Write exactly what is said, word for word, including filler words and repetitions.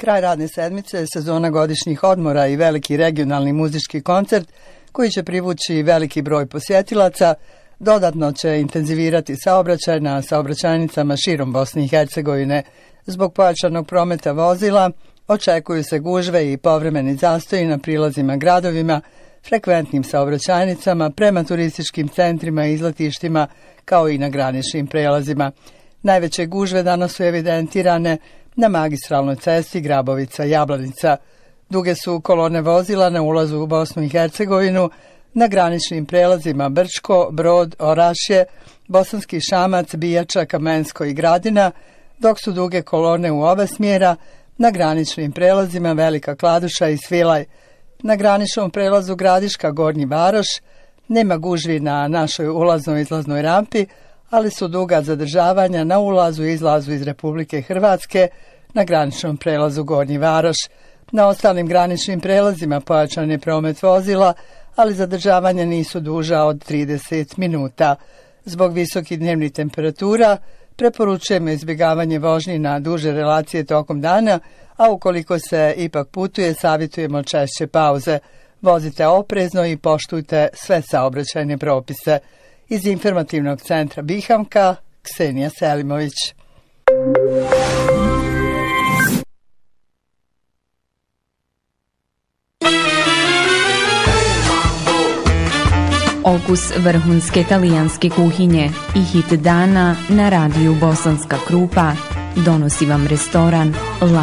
Kraj radne sedmice, sezona godišnjih odmora i veliki regionalni muzički koncert koji će privući veliki broj posjetilaca, dodatno će intenzivirati saobraćaj na saobraćajnicama širom Bosne i Hercegovine. Zbog pojačanog prometa vozila očekuju se gužve i povremeni zastoji na prilazima gradovima, frekventnim saobraćajnicama, prema turističkim centrima i izletištima, kao i na graničnim prelazima. Najveće gužve danas su evidentirane na magistralnoj cesti Grabovica-Jablanica. Duge su kolone vozila na ulazu u Bosnu i Hercegovinu, na graničnim prelazima Brčko, Brod, Orašje, Bosanski Šamac, Bijača, Kamensko i Gradina, dok su duge kolone u oba smjera na graničnim prelazima Velika Kladuša i Svilaj. Na graničnom prelazu Gradiška Gornji Varoš nema gužvi na našoj ulaznoj izlaznoj rampi, ali su duga zadržavanja na ulazu i izlazu iz Republike Hrvatske na graničnom prelazu Gornji Varoš. Na ostalim graničnim prelazima pojačan je promet vozila, ali zadržavanja nisu duža od trideset minuta. Zbog visokih dnevnih temperatura preporučujemo izbjegavanje vožnji na duže relacije tokom dana, a ukoliko se ipak putuje, savjetujemo češće pauze. Vozite oprezno i poštujte sve saobraćajne propise. Iz informativnog centra Bihamka, Ksenija Selimović. Okus vrhunske talijanske kuhinje i hit dana na radiju Bosanska Krupa donosi vam restoran